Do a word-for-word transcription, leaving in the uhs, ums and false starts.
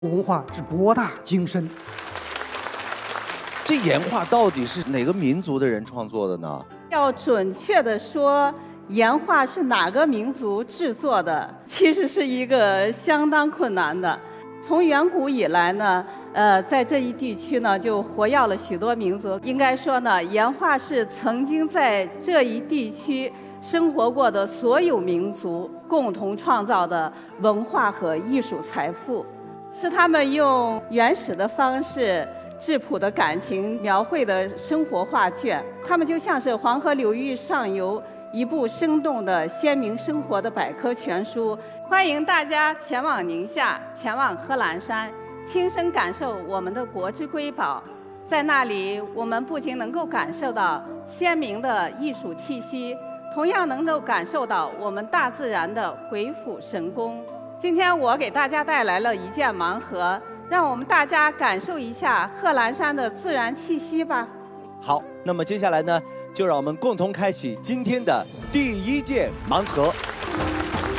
文化之博大精深。 这岩画到底是哪个民族的人创作的呢？ 要准确的说，岩画是哪个民族制作的，其实是一个相当困难的。从远古以来呢，呃，在这一地区呢，就活跃了许多民族。应该说呢，岩画是曾经在这一地区生活过的所有民族共同创造的文化和艺术财富，是他们用原始的方式、质朴的感情描绘的生活画卷。他们就像是黄河流域上游一部生动的鲜明生活的百科全书。欢迎大家前往宁夏，前往贺兰山，亲身感受我们的国之瑰宝。在那里，我们不仅能够感受到鲜明的艺术气息，同样能够感受到我们大自然的鬼斧神工。今天我给大家带来了一件盲盒，让我们大家感受一下贺兰山的自然气息吧。 好，那么接下来呢，就让我们共同开启今天的第一件盲盒。